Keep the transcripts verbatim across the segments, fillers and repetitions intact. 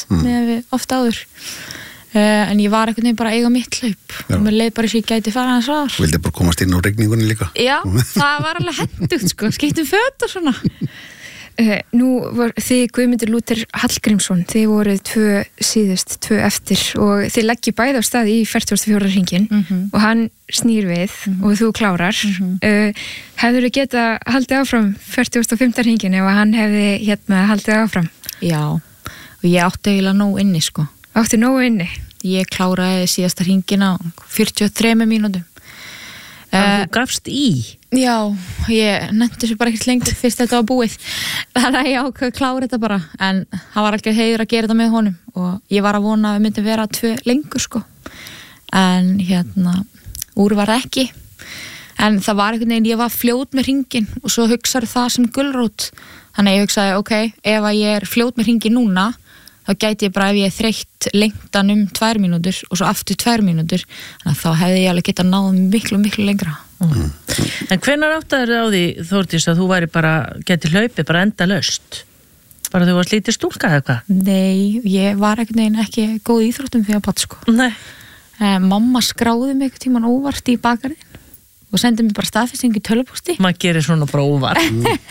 mm. með við ofta áður uh, en ég var einhvern veginn bara að eiga mitt hlaup og mér leið bara eins og ég gæti fara hans var. Vildi bara komast inn á rigningunni líka? Já, það var alveg hentugt sko, skiptum föt og svona. Uh, nú var þið Guðmundur Lúther Hallgrímsson, þið voruð tvö síðust, tvö eftir og þið leggjið bæði á stað í fertugasta og fjórða hringinn mm-hmm. og hann snýr við mm-hmm. og þú klárar. Mm-hmm. Uh, hefðirðu geta haldið áfram fertugasta og fimmta hringinn ef hann hefði hérna haldið áfram? Já, og ég átti eiginlega nóg inni sko. Átti nóg inni? Ég kláraði síðasta hringinn á fjörutíu og þremur mínútum. Þannig þú gafst í? Já, ég nefndi þessu bara ekkert lengur fyrst þetta var búið. Þannig að ég ákvað að klára þetta bara. En það var alveg heiður að gera þetta með honum og ég var að vona að við myndum vera tvö lengur sko. En hérna, úr var það ekki. En það var einhvern veginn, ég var fljót með hringinn og svo hugsaði það sem gulrót. Þannig að ég hugsaði, ok, ef að ég er fljót með hringinn núna, þá gæti ég bara ef ég er þreytt lengtan um tvær mínútur og svo aftur tvær mínútur þannig að þá hefði ég alveg getað náð miklu, miklu lengra. Mm. En hvenær áttaðir á því, Þórdís, að þú væri bara geti hlaupið bara endalaust? Bara þú varst lítið stúlka eða hvað? Nei, ég var ekkert neginn ekki góð í íþróttum þegar patt sko. Nei. Eh, mamma skráði mig einhvern tímann óvart í bakarinn og sendi mig bara staðfestingu í tölvupósti. Maður gerir svona bara óvart.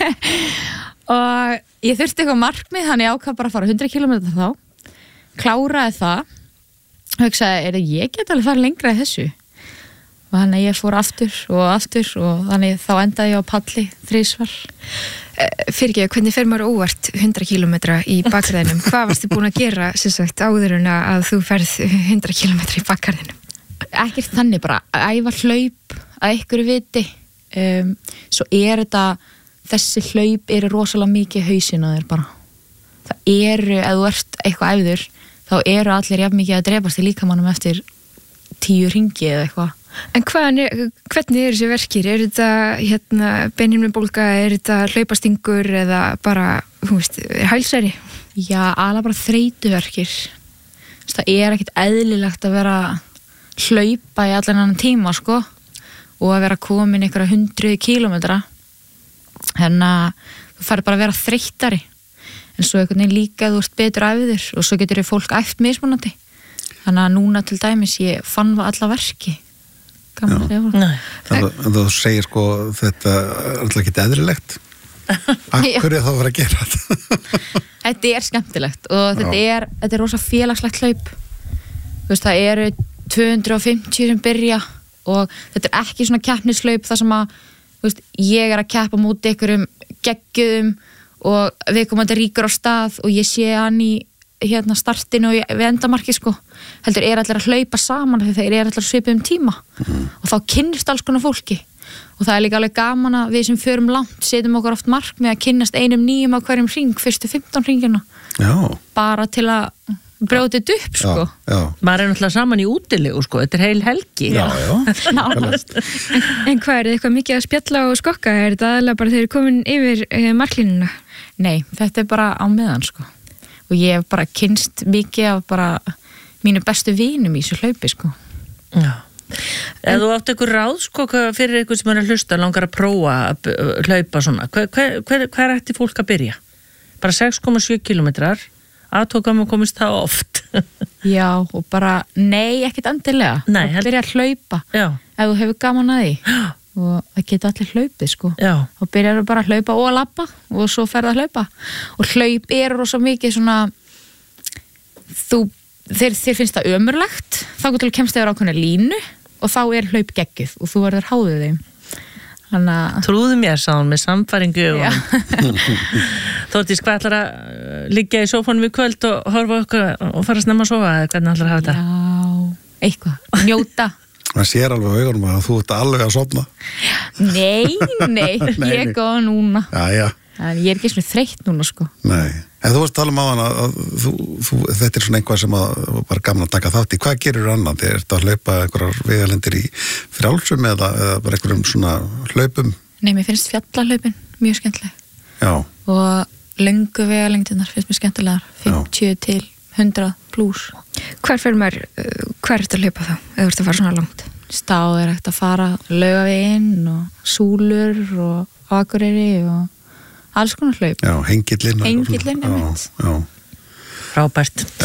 Og ég þurfti eitthvað markmið, þannig ég ákvað bara að fara hundrað kílómetra þá, kláraði það, hugsaði, er það ég get alveg fara lengra í þessu? Og þannig ég fór aftur og aftur og þannig þá endaði ég á palli þrisvar. Fyrirgeðu, hvernig fer maður óvart hundrað kílómetra í bakgarðinum? Hvað varstu búin að gera, sem sagt, áður en að þú ferð hundrað kílómetra í bakgarðinum? Ekkert þannig bara, að æfa hlaup að einhverju viti. Um, svo er þetta, þessi hlaup eru rosalega mikið hausinn á þér bara. Það eru, ef þú ert eitthvað æfður, þá eru allir jafn mikið að drepast í líkamannum eftir tíu hringi eða eitthvað. En hvaðan er, hvernig eru þessi verkir? Er þetta hérna, beinhimnubólga, er þetta hlaupastingur eða bara, þú veist, hælsæri? Já, alveg bara þreytuverkir. Það er ekkert eðlilegt að vera hlaupa í allan annan tíma, sko, og að vera komin einhverja hundruð kílómetra. Þannig að þú fær bara að vera þreyttari. En svo einhvern veginn líka þú ert betur æfður og svo getur þau fólk æft mismunandi. Þannig að núna til dæmis ég fann það alla verki. Gaman að segja fólk. En, en þú segir sko þetta er alltaf ekki eðrilegt. Af hverju þá var að gera þetta? Þetta er skemmtilegt og þetta er, þetta er rosa félagslegt hlaup. Þú veist, það eru tvö hundruð og fimmtíu sem byrja og þetta er ekki svona keppnishlaup þar sem að þú veist, ég er að keppa móti einhverjum geggjuðum og við komum að ríkur á stað og ég sé hann í hérna startinu og við endamarki sko. Heldur er allir að hlaupa saman þegar þeir eru allir að svipa um tíma mm. og þá kynnist alls konar fólki og það er líka alveg gaman að við sem förum langt setjum okkur oft mark með að kynnast einum nýjum á hverjum hring, fyrstu fimmtán hringina. Já. Bara til að brjóta þetta upp sko. Já, já. Maður er náttúrulega saman í útilegu sko, þetta er heil helgi. Já, já. En hvað er eitthvað mikið að spjalla og skokka? Er þetta aðalega bara þeir eru komin yfir eh, marklínuna? Nei, þetta er bara á meðan sko. Og ég hef bara kynst mikið af bara mínu bestu vinum í þessu hlaupi sko. Já. Eða þú átt einhver ráð sko fyrir einhver sem er að hlusta langar að prófa að hlaupa svona. Hver, hver, hver, hver ætti fólk að byrja? Bara sex komma sjö kílómetrar, aðtókam að komist það oft. Já, og bara, nei, ekkert endilega. Nei, að byrja að hlaupa. Já. Ef þú hefur gaman að því. Og það geta allir hlaupið sko. Já. Og byrjar bara að hlaupa og að labba og svo ferða að hlaupa. Og hlaup er rosa mikið svona, þú, þeir, þeir finnst það ömurlegt, þá getur þú kemst yfir ákveðna línu og þá er hlaup geggjuð og þú verður háðið þeim. Þannig að... Trúðu mér, sá hann með samfæringu og Þórdís, hvað ætlar að liggja í sófanum í kvöld og horfa okkur og fara að snemma að sofa eða hvernig ætlar að hafa þetta? Já, eitthvað, njóta. Það sér alveg á augunum að þú ert alveg að sofna. Nei, nei, ég er góð núna. Já, já. En ég er ekki svona þreytt núna sko. Nei, en þú varst að tala um á hana að þú, þú, þetta er svona einhvað sem að bara gaman að taka þátt í. Hvað gerir annað? Er þetta að hlaupa einhverjar vegalendir í frjálsum eða, eða bara einhverjum svona hlaupum? Nei, mér finnst fjallahlaupin mjög skemmtileg. Já. Og löngu vegalengdirnar finnst mér skemmtilegar. fimmtíu til hundrað plús. Hver fyrir maður, hver er þetta að hlaupa þá? Eða þú ert að fara svona langt? Stáð er hægt að fara Laugaveginn og Súlur og Akureyri og alls konar hlaup. Já, hengillinn. Hengillinn, já, já. Frábært.